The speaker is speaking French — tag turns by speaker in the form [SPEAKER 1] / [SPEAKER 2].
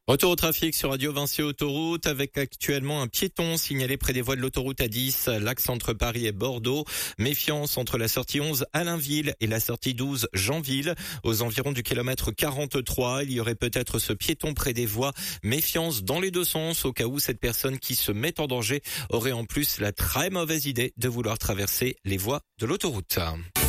[SPEAKER 1] Retour au trafic sur Radio Vinci Autoroute avec actuellement un piéton signalé près des voies de l'autoroute A10, l'axe entre Paris et Bordeaux. Méfiance entre la sortie 11 Allainville et la sortie 12 Jeanville. Aux environs du kilomètre 43, il y aurait peut-être ce piéton près des voies. Méfiance dans les deux sens au cas où cette personne qui se met en danger aurait en plus la très mauvaise idée de vouloir traverser les voies de l'autoroute.